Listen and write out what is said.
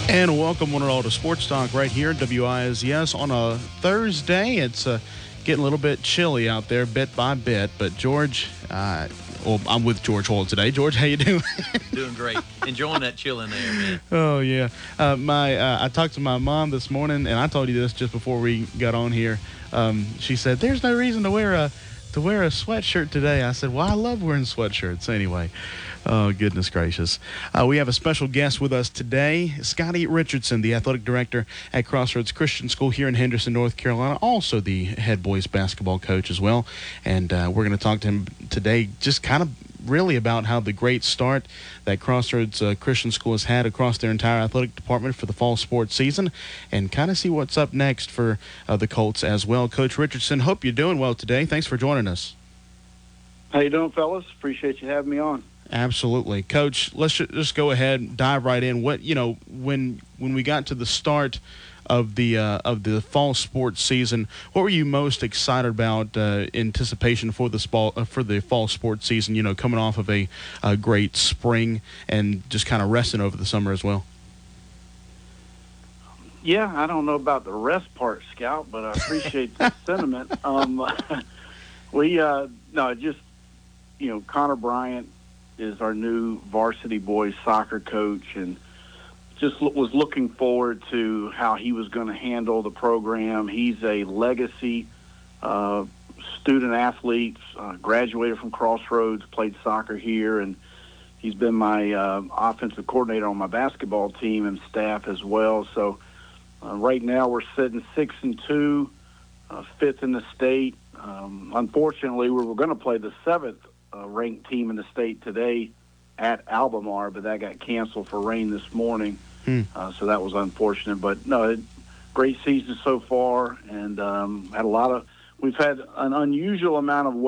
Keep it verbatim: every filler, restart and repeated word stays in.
And welcome one and all to Sports Talk right here at W I S S on a Thursday. It's uh, getting a little bit chilly out there bit by bit, but George, uh, well, I'm with George Holt today. George, how you doing? Doing great. Enjoying that chill in there, man. Oh, yeah. Uh, my uh, I talked to my mom this morning, and I told you this just before we got on here. Um, she said, there's no reason to wear a to wear a sweatshirt today. I said, well, I love wearing sweatshirts anyway. Oh, goodness gracious. Uh, we have a special guest with us today, Scotty Richardson, the athletic director at Crossroads Christian School here in Henderson, North Carolina, also the head boys basketball coach as well. And uh, we're going to talk to him today just kind of really about how the great start that Crossroads uh, Christian School has had across their entire athletic department for the fall sports season, and kind of see what's up next for uh, the Colts as well. Coach Richardson, hope you're doing well today. Thanks for joining us. How you doing, fellas? Appreciate you having me on. Absolutely. Coach, let's just go ahead and dive right in. What, you know, when when we got to the start of the uh, of the fall sports season, what were you most excited about uh, anticipation for the fall uh, for the fall sports season, you know, coming off of a, a great spring and just kind of resting over the summer as well? Yeah, I don't know about the rest part, Scout, but I appreciate the sentiment. Um, we, uh, no, just, you know, Connor Bryant is our new varsity boys soccer coach, and just lo- was looking forward to how he was going to handle the program. He's a legacy uh, student athlete, uh, graduated from Crossroads, played soccer here, and he's been my uh, offensive coordinator on my basketball team and staff as well. So uh, right now we're sitting six and two, uh, fifth in the state. Um, unfortunately, we were going to play the seventh Uh, ranked team in the state today at Albemarle, but that got canceled for rain this morning. Hmm. Uh, so that was unfortunate. But no, it, great season so far, and um, had a lot of. We've had an unusual amount of